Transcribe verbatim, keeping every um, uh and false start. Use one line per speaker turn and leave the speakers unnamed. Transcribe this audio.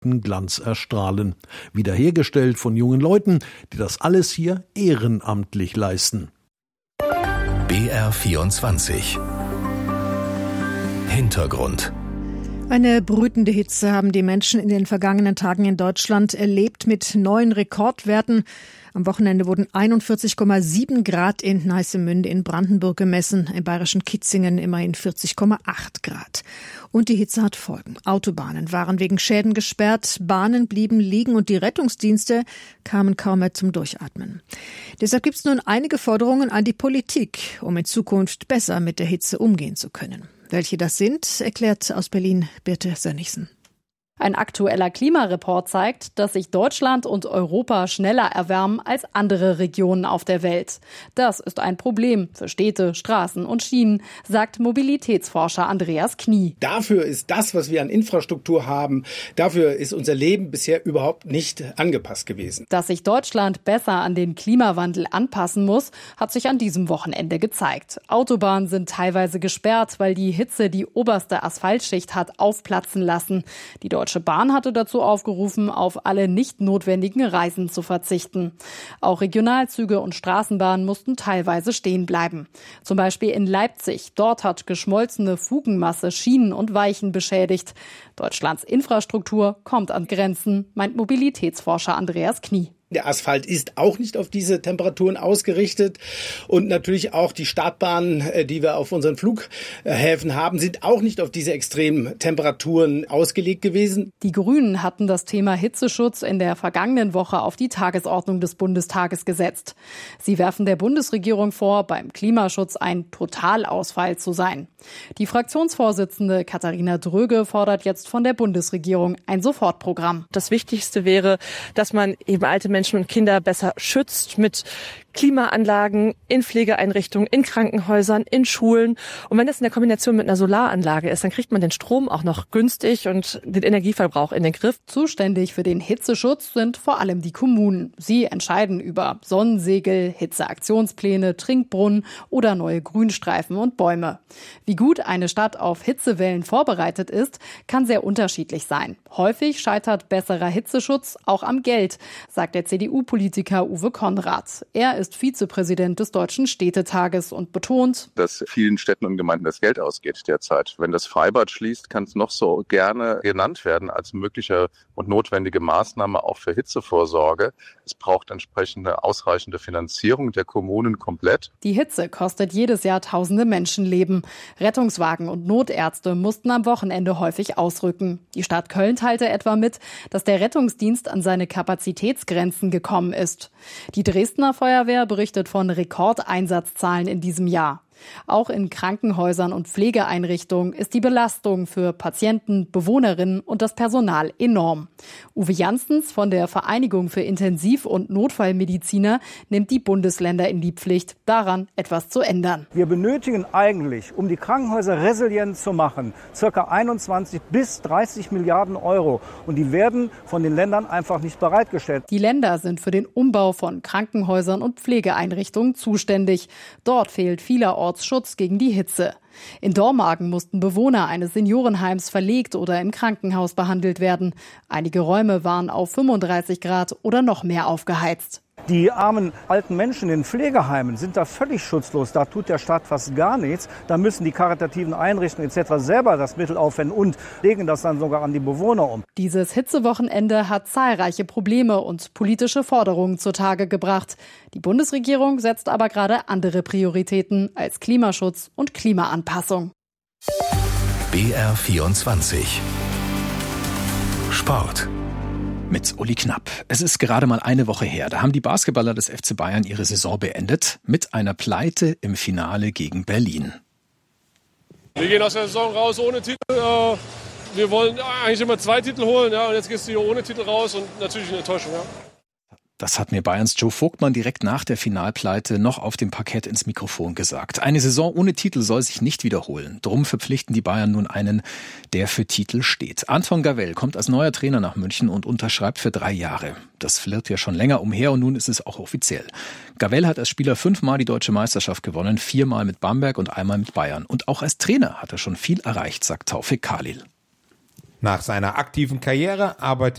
Glanz erstrahlen. Wiederhergestellt von jungen Leuten, die das alles hier ehrenamtlich leisten.
B R vierundzwanzig Hintergrund.
Eine brütende Hitze haben die Menschen in den vergangenen Tagen in Deutschland erlebt mit neuen Rekordwerten. Am Wochenende wurden einundvierzig Komma sieben Grad in Neissemünde in Brandenburg gemessen, im bayerischen Kitzingen immerhin vierzig Komma acht Grad. Und die Hitze hat Folgen. Autobahnen waren wegen Schäden gesperrt, Bahnen blieben liegen und die Rettungsdienste kamen kaum mehr zum Durchatmen. Deshalb gibt es nun einige Forderungen an die Politik, um in Zukunft besser mit der Hitze umgehen zu können. Welche das sind, erklärt aus Berlin Birte Sönnigsen.
Ein aktueller Klimareport zeigt, dass sich Deutschland und Europa schneller erwärmen als andere Regionen auf der Welt. Das ist ein Problem für Städte, Straßen und Schienen, sagt Mobilitätsforscher Andreas Knie.
Dafür ist das, was wir an Infrastruktur haben, dafür ist unser Leben bisher überhaupt nicht angepasst gewesen.
Dass sich Deutschland besser an den Klimawandel anpassen muss, hat sich an diesem Wochenende gezeigt. Autobahnen sind teilweise gesperrt, weil die Hitze die oberste Asphaltschicht hat aufplatzen lassen. Die Deutsche Bahn hatte dazu aufgerufen, auf alle nicht notwendigen Reisen zu verzichten. Auch Regionalzüge und Straßenbahnen mussten teilweise stehen bleiben. Zum Beispiel in Leipzig. Dort hat geschmolzene Fugenmasse Schienen und Weichen beschädigt. Deutschlands Infrastruktur kommt an Grenzen, meint Mobilitätsforscher Andreas Knie.
Der Asphalt ist auch nicht auf diese Temperaturen ausgerichtet und natürlich auch die Startbahnen, die wir auf unseren Flughäfen haben, sind auch nicht auf diese extremen Temperaturen ausgelegt gewesen.
Die Grünen hatten das Thema Hitzeschutz in der vergangenen Woche auf die Tagesordnung des Bundestages gesetzt. Sie werfen der Bundesregierung vor, beim Klimaschutz ein Totalausfall zu sein. Die Fraktionsvorsitzende Katharina Dröge fordert jetzt von der Bundesregierung ein Sofortprogramm.
Das Wichtigste wäre, dass man eben alte Menschen Menschen und Kinder besser schützt mit Klimaanlagen in Pflegeeinrichtungen, in Krankenhäusern, in Schulen. Und wenn das in der Kombination mit einer Solaranlage ist, dann kriegt man den Strom auch noch günstig und den Energieverbrauch in den Griff.
Zuständig für den Hitzeschutz sind vor allem die Kommunen. Sie entscheiden über Sonnensegel, Hitzeaktionspläne, Trinkbrunnen oder neue Grünstreifen und Bäume. Wie gut eine Stadt auf Hitzewellen vorbereitet ist, kann sehr unterschiedlich sein. Häufig scheitert besserer Hitzeschutz auch am Geld, sagt der C D U-Politiker Uwe Konrad. Er ist Vizepräsident des Deutschen Städtetages und betont,
dass vielen Städten und Gemeinden das Geld ausgeht derzeit. Wenn das Freibad schließt, kann es noch so gerne genannt werden als mögliche und notwendige Maßnahme auch für Hitzevorsorge. Es braucht entsprechende ausreichende Finanzierung der Kommunen komplett.
Die Hitze kostet jedes Jahr tausende Menschenleben. Rettungswagen und Notärzte mussten am Wochenende häufig ausrücken. Die Stadt Köln teilte etwa mit, dass der Rettungsdienst an seine Kapazitätsgrenzen gekommen ist. Die Dresdner Feuerwehr berichtet von Rekordeinsatzzahlen in diesem Jahr. Auch in Krankenhäusern und Pflegeeinrichtungen ist die Belastung für Patienten, Bewohnerinnen und das Personal enorm. Uwe Janssens von der Vereinigung für Intensiv- und Notfallmediziner nimmt die Bundesländer in die Pflicht, daran etwas zu ändern.
Wir benötigen eigentlich, um die Krankenhäuser resilient zu machen, ca. einundzwanzig bis dreißig Milliarden Euro. Und die werden von den Ländern einfach nicht bereitgestellt.
Die Länder sind für den Umbau von Krankenhäusern und Pflegeeinrichtungen zuständig. Dort fehlt vielerorts Schutz gegen die Hitze. In Dormagen mussten Bewohner eines Seniorenheims verlegt oder im Krankenhaus behandelt werden. Einige Räume waren auf fünfunddreißig Grad oder noch mehr aufgeheizt.
Die armen alten Menschen in Pflegeheimen sind da völlig schutzlos. Da tut der Staat fast gar nichts. Da müssen die karitativen Einrichtungen et cetera selber das Mittel aufwenden und legen das dann sogar an die Bewohner um.
Dieses Hitzewochenende hat zahlreiche Probleme und politische Forderungen zutage gebracht. Die Bundesregierung setzt aber gerade andere Prioritäten als Klimaschutz und Klimaanpassung.
B R vierundzwanzig Sport.
Mit Uli Knapp. Es ist gerade mal eine Woche her. Da haben die Basketballer des F C Bayern ihre Saison beendet mit einer Pleite im Finale gegen Berlin.
Wir gehen aus der Saison raus ohne Titel. Wir wollen eigentlich immer zwei Titel holen. Und jetzt gehst du hier ohne Titel raus und natürlich eine Enttäuschung. Ja.
Das hat mir Bayerns Joe Vogtmann direkt nach der Finalpleite noch auf dem Parkett ins Mikrofon gesagt. Eine Saison ohne Titel soll sich nicht wiederholen. Drum verpflichten die Bayern nun einen, der für Titel steht. Anton Gavell kommt als neuer Trainer nach München und unterschreibt für drei Jahre. Das flirrt ja schon länger umher und nun ist es auch offiziell. Gavell hat als Spieler fünfmal die deutsche Meisterschaft gewonnen, viermal mit Bamberg und einmal mit Bayern. Und auch als Trainer hat er schon viel erreicht, sagt Taufik Khalil.
Nach seiner aktiven Karriere arbeitet